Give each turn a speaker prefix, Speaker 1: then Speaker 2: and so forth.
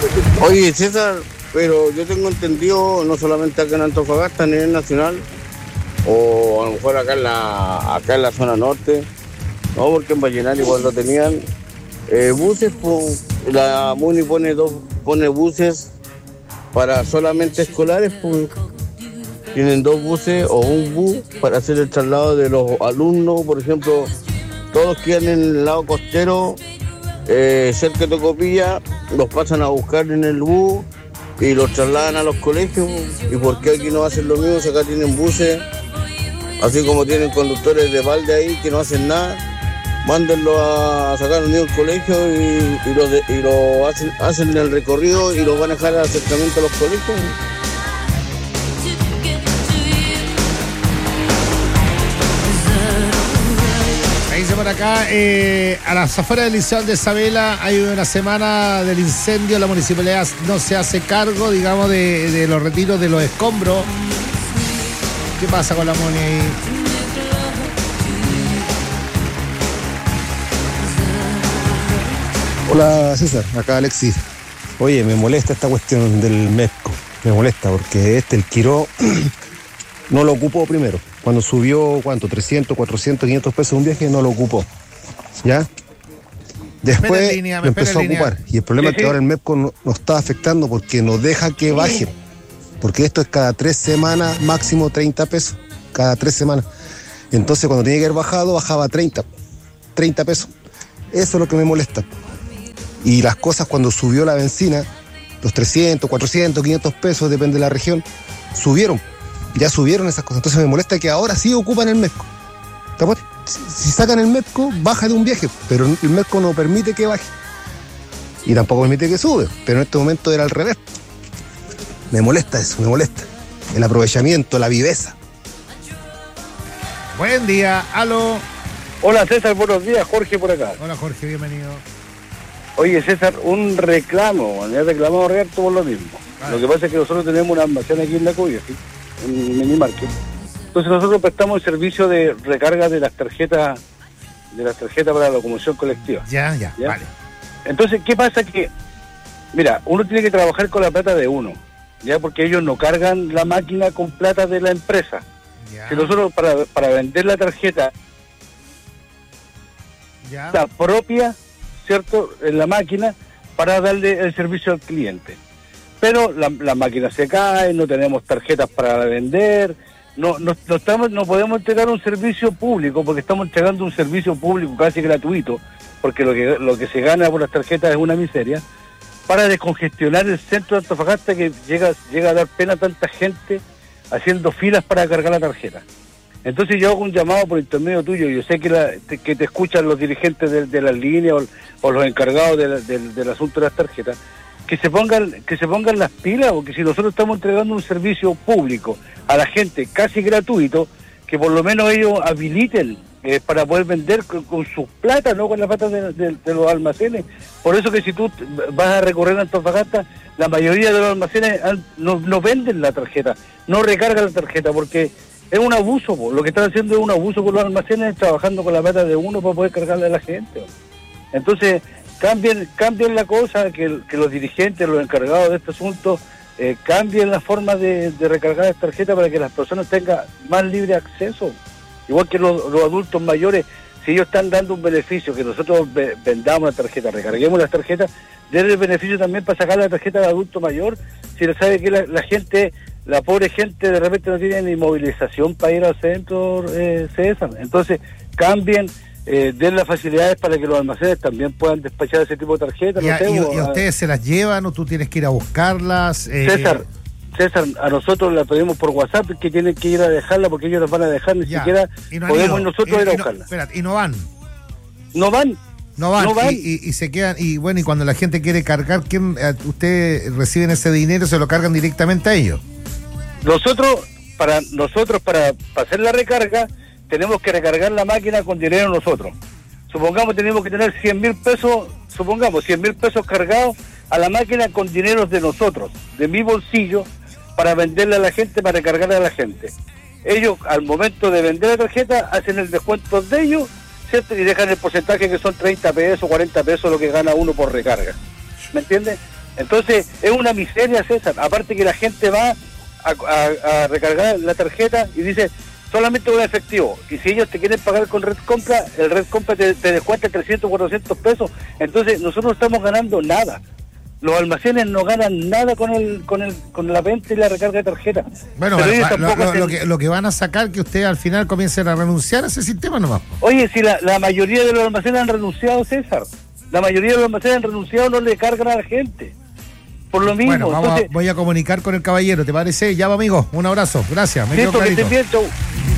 Speaker 1: Oye, César, pero yo tengo entendido, no solamente acá en Antofagasta, a nivel nacional, o a lo mejor acá en la zona norte, no, porque en Vallenar igual lo tenían, buses, pues, la MUNI pone buses para solamente escolares, pues, tienen 2 buses o un bus para hacer el traslado de los alumnos, por ejemplo, todos quedan en el lado costero, cerca de Tocopilla, los pasan a buscar en el bus y los trasladan a los colegios. ¿Y por qué aquí no hacen lo mismo? Si acá tienen buses, así como tienen conductores de balde ahí que no hacen nada, mándenlo a sacar a los niños del colegio y lo hacen el recorrido y los van a dejar al acercamiento a los colegios.
Speaker 2: Dice por acá, a las afueras del Liceo de Isabela hay una semana del incendio, la municipalidad no se hace cargo, digamos, de los retiros de los escombros. ¿Qué pasa con la MUNI ahí?
Speaker 3: Hola César, acá Alexis. Oye, me molesta esta cuestión del MEPCO, me molesta porque el Quiró no lo ocupó primero. Cuando subió, ¿cuánto? 300, 400, 500 pesos un viaje, no lo ocupó. ¿Ya? Después lo empezó a ocupar. Y el problema es que ahora el MEPCO nos está afectando porque nos deja que bajen. Porque esto es cada 3 semanas, máximo 30 pesos. Cada 3 semanas. Entonces cuando tenía que haber bajado, bajaba 30 pesos. Eso es lo que me molesta. Y las cosas cuando subió la benzina, los 300, 400, 500 pesos, depende de la región, subieron. Ya subieron esas cosas. Entonces me molesta que ahora sí ocupan el MEPCO. Si sacan el MEPCO, baja de un viaje, pero el MEPCO no permite que baje. Y tampoco permite que sube, pero en este momento era al revés. Me molesta eso, me molesta. El aprovechamiento, la viveza.
Speaker 2: Buen día, aló.
Speaker 4: Hola César, buenos días, Jorge por acá.
Speaker 2: Hola Jorge, bienvenido.
Speaker 4: Oye César, un reclamo, ya reclamamos Roberto por lo mismo. Lo que pasa es que nosotros tenemos un almacén aquí en La Cuya, ¿sí? En Minimarket. Entonces nosotros prestamos el servicio de recarga de las tarjetas para la locomoción colectiva.
Speaker 2: Ya, vale.
Speaker 4: Entonces, ¿qué pasa? Que, mira, uno tiene que trabajar con la plata de uno, ya, porque ellos no cargan la máquina con plata de la empresa. Ya. Si nosotros para vender la tarjeta la propia, ¿cierto?, en la máquina para darle el servicio al cliente. Pero la máquina se cae, no tenemos tarjetas para vender, no podemos entregar un servicio público porque estamos entregando un servicio público casi gratuito, porque lo que se gana por las tarjetas es una miseria, para descongestionar el centro de Antofagasta que llega a dar pena a tanta gente haciendo filas para cargar la tarjeta. Entonces yo hago un llamado por intermedio tuyo, yo sé que te escuchan los dirigentes de las líneas o los encargados del asunto de las tarjetas, que se pongan las pilas, porque si nosotros estamos entregando un servicio público a la gente casi gratuito, que por lo menos ellos habiliten para poder vender con sus plata, no con la plata de los almacenes. Por eso que si tú vas a recorrer Antofagasta, la mayoría de los almacenes no venden la tarjeta, no recargan la tarjeta, porque es un abuso, lo que están haciendo es un abuso con los almacenes, trabajando con la plata de uno para poder cargarle a la gente. Entonces, cambien la cosa, que los dirigentes, los encargados de este asunto, cambien la forma de recargar las tarjetas para que las personas tengan más libre acceso. Igual que los adultos mayores, si ellos están dando un beneficio, que nosotros vendamos la tarjeta, recarguemos las tarjetas, denle el beneficio también para sacar la tarjeta del adulto mayor, si le sabe que la gente, la pobre gente de repente no tiene ni movilización para ir al centro, César. Entonces, cambien, den las facilidades para que los almacenes también puedan despachar ese tipo de tarjetas.
Speaker 2: ¿Y a ustedes se las llevan o tú tienes que ir a buscarlas?
Speaker 4: César, a nosotros la pedimos por WhatsApp, que tienen que ir a dejarla porque ellos las van a dejar, ni siquiera podemos nosotros ir a buscarla.
Speaker 2: Espérate, ¿y no van?
Speaker 4: No van.
Speaker 2: Y se quedan, y bueno, y cuando la gente quiere cargar, ¿ustedes reciben ese dinero, se lo cargan directamente a ellos?
Speaker 4: Nosotros para hacer la recarga, tenemos que recargar la máquina con dinero nosotros. Supongamos tenemos que tener 100,000 pesos, 100,000 pesos cargados a la máquina con dinero de nosotros, de mi bolsillo, para venderle a la gente, para recargarle a la gente. Ellos, al momento de vender la tarjeta, hacen el descuento de ellos, ¿cierto? Y dejan el porcentaje que son 30 pesos, 40 pesos, lo que gana uno por recarga. ¿Me entiendes? Entonces, es una miseria, César. Aparte que la gente va a recargar la tarjeta y dice, solamente un efectivo. Y si ellos te quieren pagar con Red Compra, el Red Compra te descuenta 300, 400 pesos. Entonces, nosotros no estamos ganando nada. Los almacenes no ganan nada con la venta y la recarga de tarjeta.
Speaker 2: Bueno, lo que van a sacar que ustedes al final comiencen a renunciar a ese sistema nomás.
Speaker 4: Oye, si la mayoría de los almacenes han renunciado, César. La mayoría de los almacenes han renunciado, no le cargan a la gente. Por lo mismo.
Speaker 2: Bueno, voy a comunicar con el caballero, ¿te parece? Ya, amigo, un abrazo, gracias.
Speaker 4: Listo, que estén bien, chau.